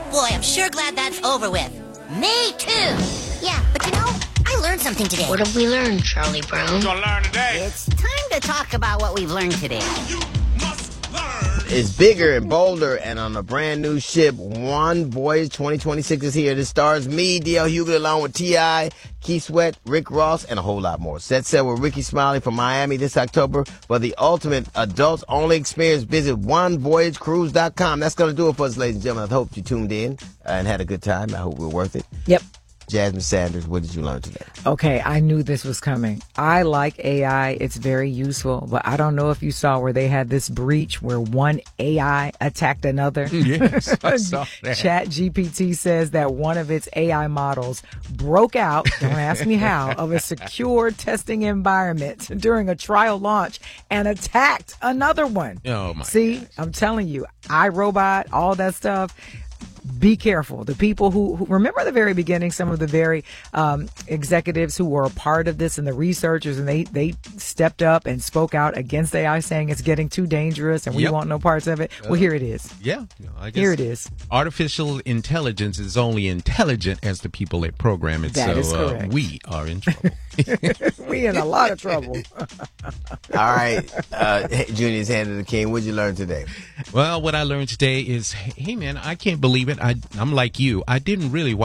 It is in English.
Boy, I'm sure glad that's over with. Me too. Yeah, but I learned something today. What have we learned, Charlie Brown? What you gonna learn today? It's time to talk about what we've learned today. You must learn. It's bigger and bolder, and on a brand new ship, One Voyage 2026 is here. This stars me, D.L. Hughley, along with T.I., Keith Sweat, Rick Ross, and a whole lot more. Set sail with Ricky Smiley from Miami this October. For the ultimate adults-only experience, visit OneVoyageCruise.com. That's going to do it for us, ladies and gentlemen. I hope you tuned in and had a good time. I hope we're worth it. Yep. Jasmine Sanders, what did you learn today? Okay, I knew this was coming. I like AI. It's very useful, but I don't know if you saw where they had this breach where one AI attacked another. Yes, I saw that. ChatGPT says that one of its AI models broke out, don't ask me how, of a secure testing environment during a trial launch and attacked another one. Oh, my See, gosh. I'm telling you, iRobot, all that stuff. Be careful. The people who remember the very beginning, some of the very executives who were a part of this and the researchers, and they stepped up and spoke out against AI, saying it's getting too dangerous and we Yep. want no parts of it. Well, here it is. Yeah. I guess Here it is. Artificial intelligence is only intelligent as the people that program it. That so is correct. We are in trouble. We in a lot of trouble. All right, Junior's Hand of the King, what did you learn today? Well, what I learned today is, hey, man, I can't believe it. I'm like you. I didn't really watch